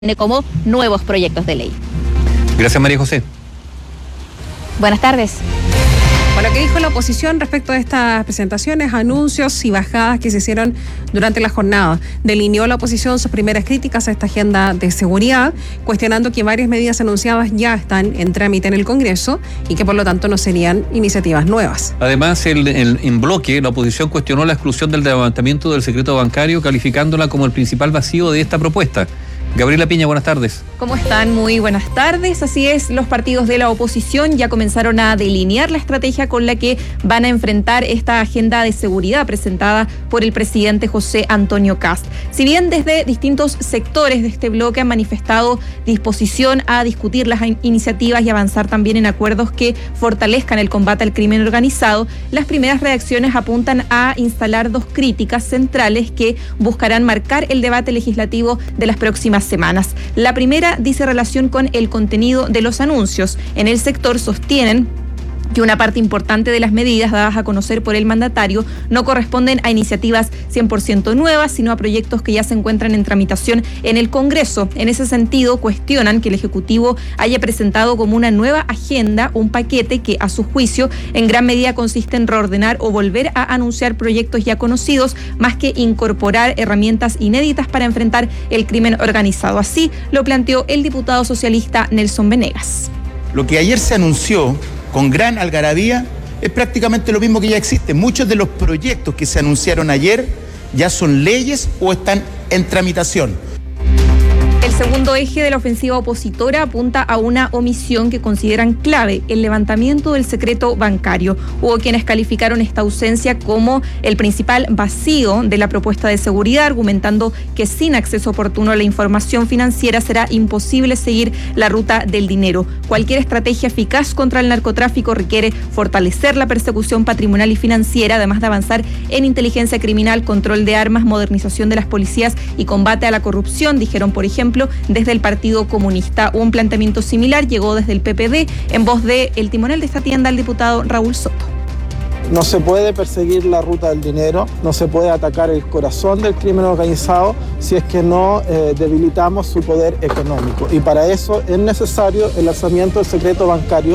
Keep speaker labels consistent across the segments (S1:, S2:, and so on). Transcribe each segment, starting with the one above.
S1: como nuevos proyectos de ley.
S2: Gracias, María José.
S1: Buenas tardes.
S3: Bueno, ¿qué dijo la oposición respecto a estas presentaciones, anuncios y bajadas que se hicieron durante la jornada? Delineó la oposición sus primeras críticas a esta agenda de seguridad, cuestionando que varias medidas anunciadas ya están en trámite en el Congreso y que por lo tanto no serían iniciativas nuevas.
S2: Además, en bloque, la oposición cuestionó la exclusión del levantamiento del secreto bancario, calificándola como el principal vacío de esta propuesta. Gabriela Piña, buenas tardes.
S4: ¿Cómo están? Muy buenas tardes. Así es, los partidos de la oposición ya comenzaron a delinear la estrategia con la que van a enfrentar esta agenda de seguridad presentada por el presidente José Antonio Kast. Si bien desde distintos sectores de este bloque han manifestado disposición a discutir las iniciativas y avanzar también en acuerdos que fortalezcan el combate al crimen organizado, las primeras reacciones apuntan a instalar dos críticas centrales que buscarán marcar el debate legislativo de las próximas semanas. La primera dice relación con el contenido de los anuncios. En el sector sostienen que una parte importante de las medidas dadas a conocer por el mandatario no corresponden a iniciativas 100% nuevas, sino a proyectos que ya se encuentran en tramitación en el Congreso. En ese sentido, cuestionan que el Ejecutivo haya presentado como una nueva agenda un paquete que, a su juicio, en gran medida consiste en reordenar o volver a anunciar proyectos ya conocidos, más que incorporar herramientas inéditas para enfrentar el crimen organizado. Así lo planteó el diputado socialista Nelson Venegas.
S5: Lo que ayer se anunció con gran algarabía es prácticamente lo mismo que ya existe. Muchos de los proyectos que se anunciaron ayer ya son leyes o están en tramitación.
S4: El segundo eje de la ofensiva opositora apunta a una omisión que consideran clave: el levantamiento del secreto bancario. Hubo quienes calificaron esta ausencia como el principal vacío de la propuesta de seguridad, argumentando que sin acceso oportuno a la información financiera será imposible seguir la ruta del dinero. Cualquier estrategia eficaz contra el narcotráfico requiere fortalecer la persecución patrimonial y financiera, además de avanzar en inteligencia criminal, control de armas, modernización de las policías y combate a la corrupción, dijeron, por ejemplo, desde el Partido Comunista. Un planteamiento similar llegó desde el PPD en voz del timonel de esta tienda, el diputado Raúl Soto.
S6: No se puede perseguir la ruta del dinero, no se puede atacar el corazón del crimen organizado si es que no debilitamos su poder económico. Y para eso es necesario el lanzamiento del secreto bancario.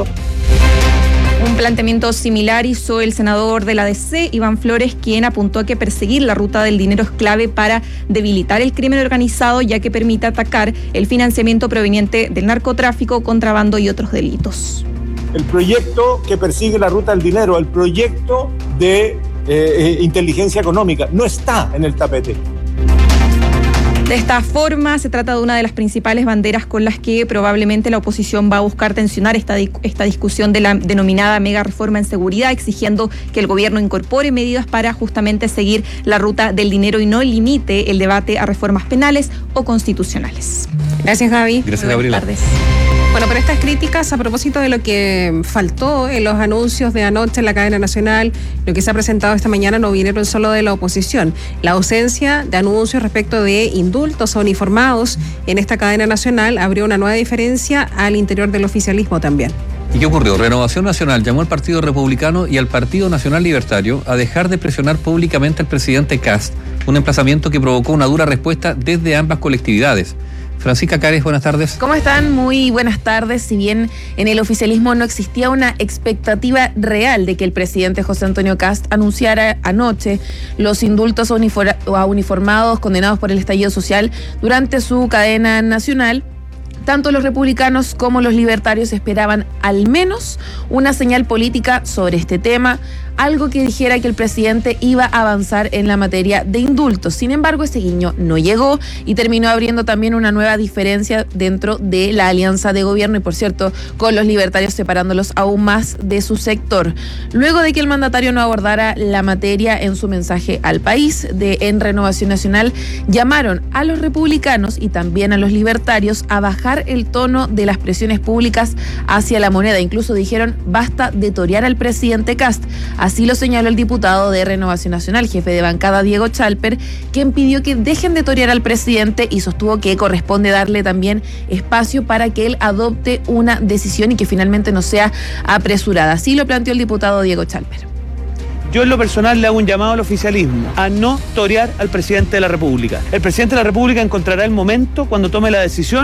S4: Un planteamiento similar hizo el senador de la DC, Iván Flores, quien apuntó a que perseguir la ruta del dinero es clave para debilitar el crimen organizado, ya que permite atacar el financiamiento proveniente del narcotráfico, contrabando y otros delitos.
S7: El proyecto que persigue la ruta del dinero, el proyecto de inteligencia económica, no está en el tapete.
S4: De esta forma, se trata de una de las principales banderas con las que probablemente la oposición va a buscar tensionar esta discusión de la denominada mega reforma en seguridad, exigiendo que el gobierno incorpore medidas para justamente seguir la ruta del dinero y no limite el debate a reformas penales o constitucionales.
S3: Gracias, Gaby.
S2: Gracias, Gabriela.
S4: Buenas tardes.
S3: Bueno, pero estas críticas a propósito de lo que faltó en los anuncios de anoche en la cadena nacional, lo que se ha presentado esta mañana, no vinieron solo de la oposición. La ausencia de anuncios respecto de indultos a uniformados en esta cadena nacional abrió una nueva diferencia al interior del oficialismo también.
S2: ¿Y qué ocurrió? Renovación Nacional llamó al Partido Republicano y al Partido Nacional Libertario a dejar de presionar públicamente al presidente Kast, un emplazamiento que provocó una dura respuesta desde ambas colectividades. Francisca Cares, buenas tardes.
S8: ¿Cómo están? Muy buenas tardes. Si bien en el oficialismo no existía una expectativa real de que el presidente José Antonio Kast anunciara anoche los indultos a uniformados condenados por el estallido social durante su cadena nacional, tanto los republicanos como los libertarios esperaban al menos una señal política sobre este tema, algo que dijera que el presidente iba a avanzar en la materia de indultos. Sin embargo, ese guiño no llegó y terminó abriendo también una nueva diferencia dentro de la alianza de gobierno y, por cierto, con los libertarios separándolos aún más de su sector. Luego de que el mandatario no abordara la materia en su mensaje al país en Renovación Nacional, llamaron a los republicanos y también a los libertarios a bajar el tono de las presiones públicas hacia la moneda. Incluso dijeron, basta de torear al presidente Kast. Así lo señaló el diputado de Renovación Nacional, jefe de bancada Diego Chalper, quien pidió que dejen de torear al presidente y sostuvo que corresponde darle también espacio para que él adopte una decisión y que finalmente no sea apresurada. Así lo planteó el diputado Diego Chalper.
S9: Yo en lo personal le hago un llamado al oficialismo a no torear al presidente de la República. El presidente de la República encontrará el momento cuando tome la decisión